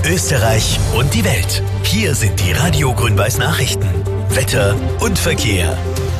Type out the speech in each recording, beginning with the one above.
Österreich und die Welt. Hier sind die Radio Grün-Weiß Nachrichten. Wetter und Verkehr.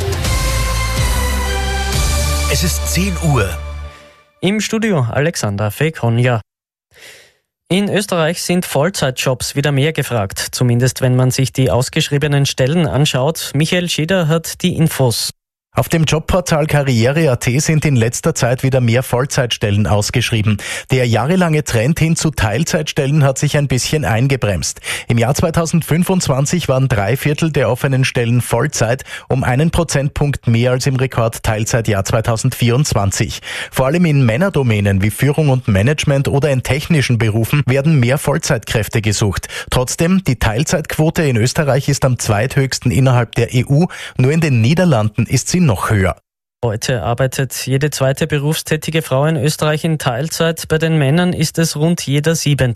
Es ist 10 Uhr. Im Studio Alexander Fekonja. In Österreich sind Vollzeitjobs wieder mehr gefragt, zumindest wenn man sich die ausgeschriebenen Stellen anschaut. Michael Scheder hat die Infos. Auf dem Jobportal Karriere.at sind in letzter Zeit wieder mehr Vollzeitstellen ausgeschrieben. Der jahrelange Trend hin zu Teilzeitstellen hat sich ein bisschen eingebremst. Im Jahr 2025 waren 3/4 der offenen Stellen Vollzeit, um 1 Prozentpunkt mehr als im Rekord-Teilzeitjahr 2024. Vor allem in Männerdomänen wie Führung und Management oder in technischen Berufen werden mehr Vollzeitkräfte gesucht. Trotzdem, die Teilzeitquote in Österreich ist am zweithöchsten innerhalb der EU. Nur in den Niederlanden ist sie noch höher. Heute arbeitet jede zweite berufstätige Frau in Österreich in Teilzeit. Bei den Männern ist es rund jeder 7.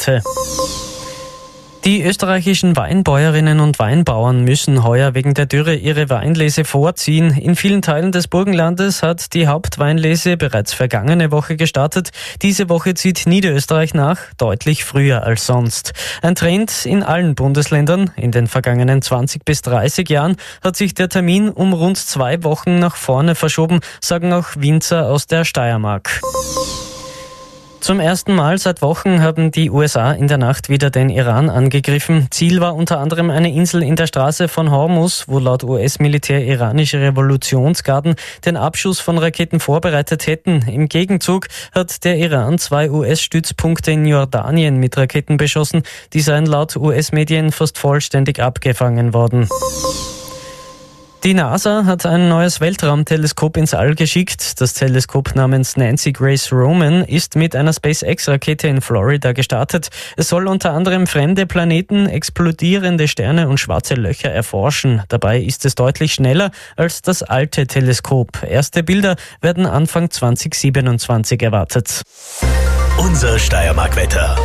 Die österreichischen Weinbäuerinnen und Weinbauern müssen heuer wegen der Dürre ihre Weinlese vorziehen. In vielen Teilen des Burgenlandes hat die Hauptweinlese bereits vergangene Woche gestartet. Diese Woche zieht Niederösterreich nach, deutlich früher als sonst. Ein Trend in allen Bundesländern. In den vergangenen 20 bis 30 Jahren hat sich der Termin um rund 2 Wochen nach vorne verschoben, sagen auch Winzer aus der Steiermark. Zum ersten Mal seit Wochen haben die USA in der Nacht wieder den Iran angegriffen. Ziel war unter anderem eine Insel in der Straße von Hormuz, wo laut US-Militär iranische Revolutionsgarden den Abschuss von Raketen vorbereitet hätten. Im Gegenzug hat der Iran 2 US-Stützpunkte in Jordanien mit Raketen beschossen. Die seien laut US-Medien fast vollständig abgefangen worden. Die NASA hat ein neues Weltraumteleskop ins All geschickt. Das Teleskop namens Nancy Grace Roman ist mit einer SpaceX-Rakete in Florida gestartet. Es soll unter anderem fremde Planeten, explodierende Sterne und schwarze Löcher erforschen. Dabei ist es deutlich schneller als das alte Teleskop. Erste Bilder werden Anfang 2027 erwartet. Unser Steiermark-Wetter.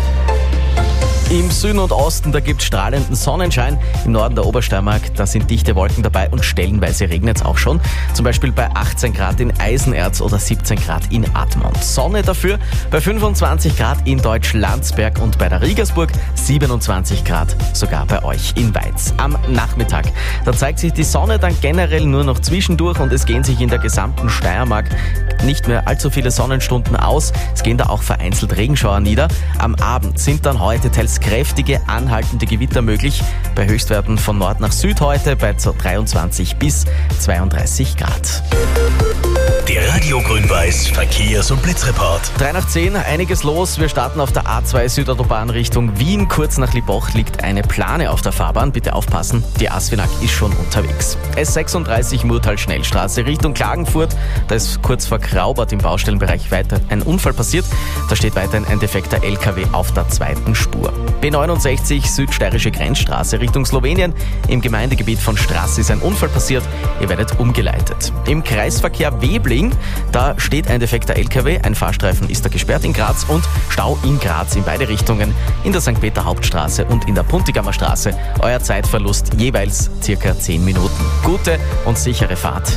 Im Süden und Osten, da gibt es strahlenden Sonnenschein. Im Norden der Obersteiermark, da sind dichte Wolken dabei und stellenweise regnet es auch schon. Zum Beispiel bei 18 Grad in Eisenerz oder 17 Grad in Admont. Sonne dafür bei 25 Grad in Deutsch-Landsberg und bei der Riegersburg 27 Grad sogar bei euch in Weiz. Am Nachmittag, da zeigt sich die Sonne dann generell nur noch zwischendurch und es gehen sich in der gesamten Steiermark nicht mehr allzu viele Sonnenstunden aus. Es gehen da auch vereinzelt Regenschauer nieder. Am Abend sind dann heute teils kräftige, anhaltende Gewitter möglich. Bei Höchstwerten von Nord nach Süd heute bei 23 bis 32 Grad. Der Radio Grün-Weiß Verkehrs- und Blitzreport. 3 nach 10, einiges los. Wir starten auf der A2 Südautobahn Richtung Wien. Kurz nach Liboch liegt eine Plane auf der Fahrbahn. Bitte aufpassen, die Asfinag ist schon unterwegs. S36 Murtal-Schnellstraße Richtung Klagenfurt. Da ist kurz vor Graubart im Baustellenbereich weiter ein Unfall passiert. Da steht weiterhin ein defekter LKW auf der zweiten Spur. B69 Südsteirische Grenzstraße Richtung Slowenien. Im Gemeindegebiet von Straß ist ein Unfall passiert. Ihr werdet umgeleitet. Im Kreisverkehr Webling, da steht ein defekter LKW. Ein Fahrstreifen ist da gesperrt in Graz und Stau in Graz in beide Richtungen. In der St. Peter Hauptstraße und in der Puntigammer Straße. Euer Zeitverlust jeweils circa 10 Minuten. Gute und sichere Fahrt.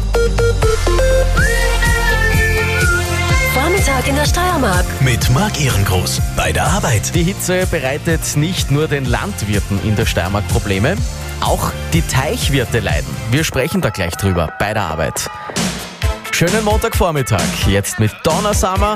Vormittag in der Steiermark. Mit Marc Ehrengroß bei der Arbeit. Die Hitze bereitet nicht nur den Landwirten in der Steiermark Probleme, auch die Teichwirte leiden. Wir sprechen da gleich drüber bei der Arbeit. Schönen Montagvormittag, jetzt mit Donna Summer.